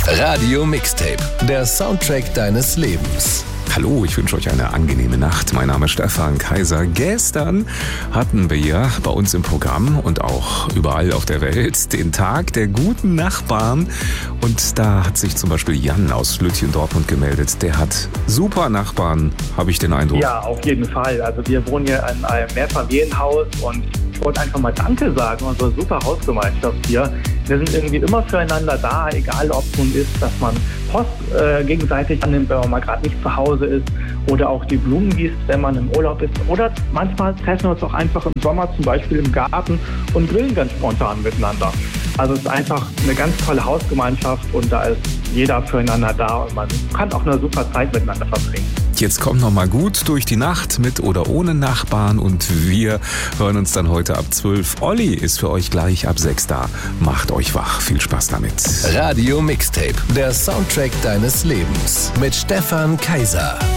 Radio Mixtape, der Soundtrack deines Lebens. Hallo, ich wünsche euch eine angenehme Nacht. Mein Name ist Stefan Kaiser. Gestern hatten wir ja bei uns im Programm und auch überall auf der Welt den Tag der guten Nachbarn. Und da hat sich zum Beispiel Jan aus Lütchen Dortmund gemeldet. Der hat super Nachbarn, habe ich den Eindruck. Ja, auf jeden Fall. Also wir wohnen hier in einem Mehrfamilienhaus und ich wollte einfach mal Danke sagen, unsere super Hausgemeinschaft hier. Wir sind irgendwie immer füreinander da, egal ob es nun ist, dass man Post gegenseitig annimmt, wenn man mal gerade nicht zu Hause ist, oder auch die Blumen gießt, wenn man im Urlaub ist. Oder manchmal treffen wir uns auch einfach im Sommer zum Beispiel im Garten und grillen ganz spontan miteinander. Also es ist einfach eine ganz tolle Hausgemeinschaft und da ist jeder füreinander da und man kann auch eine super Zeit miteinander verbringen. Jetzt kommt noch mal gut durch die Nacht mit oder ohne Nachbarn und wir hören uns dann heute ab 12. Olli ist für euch gleich ab 6 da. Macht euch wach. Viel Spaß damit. Radio Mixtape, der Soundtrack deines Lebens mit Stefan Kaiser.